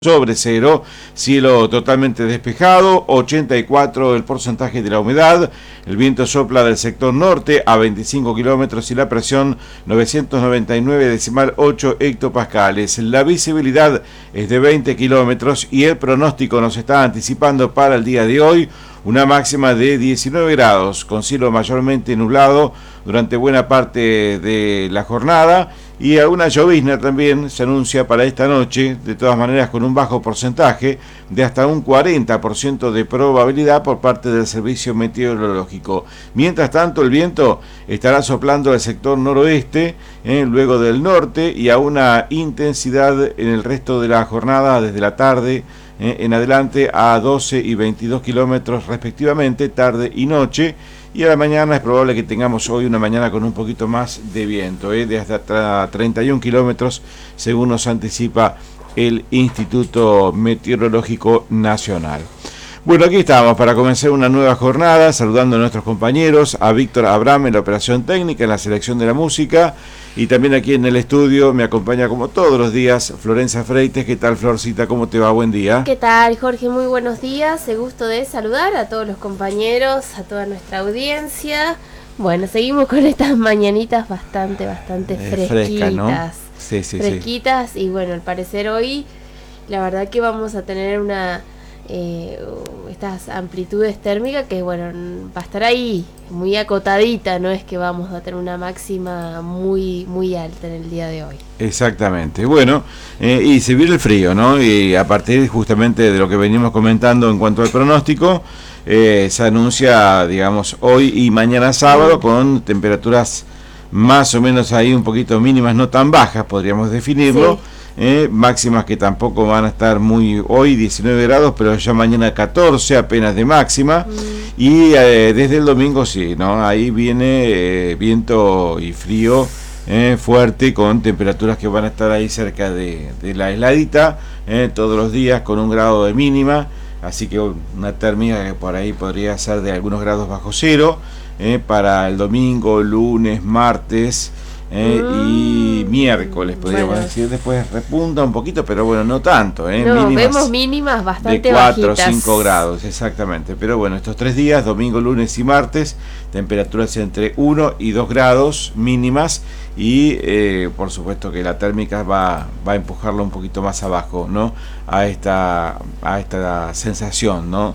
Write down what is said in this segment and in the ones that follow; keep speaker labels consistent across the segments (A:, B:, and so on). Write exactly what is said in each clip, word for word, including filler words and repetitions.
A: Sobre cero, cielo totalmente despejado, ochenta y cuatro el porcentaje de la humedad, el viento sopla del sector norte a veinticinco kilómetros y la presión novecientos noventa y nueve decimal ocho hectopascales. La visibilidad es de veinte kilómetros y el pronóstico nos está anticipando para el día de hoy una máxima de diecinueve grados, con cielo mayormente nublado durante buena parte de la jornada. Y alguna llovizna también se anuncia para esta noche, de todas maneras con un bajo porcentaje de hasta un cuarenta por ciento de probabilidad por parte del servicio meteorológico. Mientras tanto, el viento estará soplando al sector noroeste, eh, luego del norte, y a una intensidad en el resto de la jornada desde la tarde eh, en adelante a doce y veintidós kilómetros respectivamente, tarde y noche. Y a la mañana es probable que tengamos hoy una mañana con un poquito más de viento, ¿eh? de hasta treinta y un kilómetros, según nos anticipa el Instituto Meteorológico Nacional. Bueno, aquí estamos para comenzar una nueva jornada, saludando a nuestros compañeros, a Víctor Abraham en la operación técnica, en la selección de la música, y también aquí en el estudio me acompaña como todos los días Florencia Freites. ¿Qué tal, Florcita? ¿Cómo te va? Buen día.
B: ¿Qué tal, Jorge? Muy buenos días. El gusto de saludar a todos los compañeros, a toda nuestra audiencia. Bueno, seguimos con estas mañanitas bastante, bastante
A: eh,
B: fresquitas.
A: Fresca, ¿no? Sí, sí,
B: fresquitas, sí. Y bueno, al parecer hoy, la verdad que vamos a tener una... Eh, estas amplitudes térmicas que bueno, va a estar ahí muy acotadita, no es que vamos a tener una máxima muy muy alta en el día de hoy.
A: Exactamente, bueno, eh, y se viene el frío, ¿no? Y a partir justamente de lo que venimos comentando en cuanto al pronóstico, eh, se anuncia, digamos, hoy y mañana sábado sí. con temperaturas más o menos ahí un poquito mínimas, no tan bajas, podríamos definirlo. Sí. Eh, máximas que tampoco van a estar muy hoy, diecinueve grados, pero ya mañana catorce apenas de máxima. Mm. Y eh, desde el domingo sí, ¿no? Ahí viene eh, viento y frío eh, fuerte, con temperaturas que van a estar ahí cerca de, de la heladita, eh, todos los días con un grado de mínima, así que una térmica que por ahí podría ser de algunos grados bajo cero eh, para el domingo, lunes, martes. Eh, mm. y miércoles podríamos bueno. decir, después repunta un poquito, pero bueno, no tanto, eh,
B: no,
A: mínimas
B: vemos mínimas bastante
A: de cuatro o
B: bajitas.
A: cinco grados, exactamente, pero bueno, estos tres días, domingo, lunes y martes, temperaturas entre uno y dos grados mínimas, y eh, por supuesto que la térmica va, va a empujarlo un poquito más abajo, ¿no? A esta, a esta sensación, ¿no?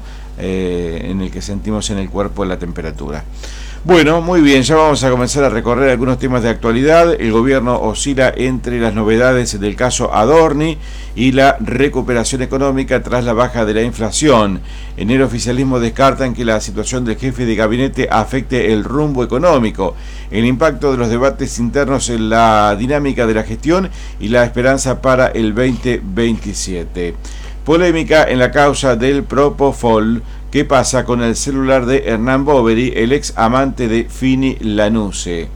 A: Eh, en el que sentimos en el cuerpo la temperatura. Bueno, muy bien, ya vamos a comenzar a recorrer algunos temas de actualidad. El gobierno oscila entre las novedades del caso Adorni y la recuperación económica tras la baja de la inflación. En el oficialismo descartan que la situación del jefe de gabinete afecte el rumbo económico, el impacto de los debates internos en la dinámica de la gestión y la esperanza para el veinte veintisiete. Polémica en la causa del Propofol. ¿Qué pasa con el celular de Hernán Boveri, el ex amante de Fini Lanuse?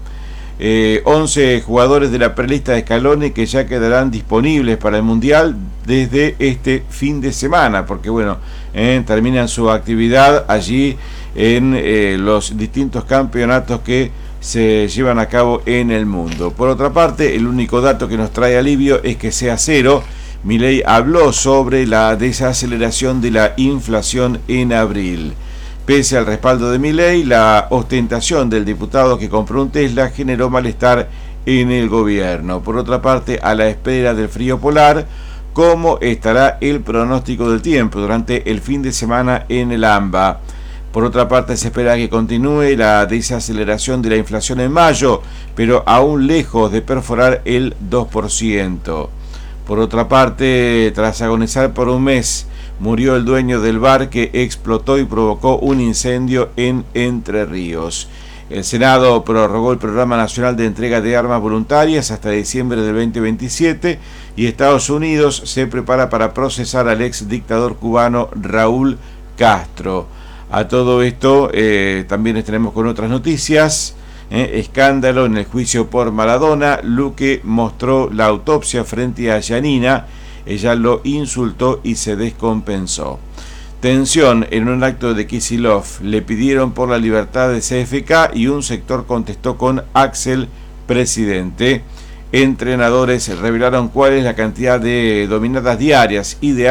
A: Eh, once jugadores de la prelista de Scaloni que ya quedarán disponibles para el Mundial desde este fin de semana, porque bueno, eh, terminan su actividad allí en eh, los distintos campeonatos que se llevan a cabo en el mundo. Por otra parte, el único dato que nos trae alivio es que sea cero. Milei habló sobre la desaceleración de la inflación en abril. Pese al respaldo de Milei, la ostentación del diputado que compró un Tesla generó malestar en el gobierno. Por otra parte, a la espera del frío polar, ¿cómo estará el pronóstico del tiempo durante el fin de semana en el AMBA? Por otra parte, se espera que continúe la desaceleración de la inflación en mayo, pero aún lejos de perforar el dos por ciento. Por otra parte, tras agonizar por un mes, murió el dueño del bar que explotó y provocó un incendio en Entre Ríos. El Senado prorrogó el Programa Nacional de Entrega de Armas Voluntarias hasta diciembre del veinte veintisiete y Estados Unidos se prepara para procesar al ex dictador cubano Raúl Castro. A todo esto eh, también tenemos con otras noticias. Eh, escándalo en el juicio por Maradona. Luque mostró la autopsia frente a Yanina. Ella lo insultó y se descompensó. Tensión en un acto de Kicillof. Le pidieron por la libertad de C F K y un sector contestó con Axel presidente. entrenadores revelaron cuál es la cantidad de dominadas diarias ideales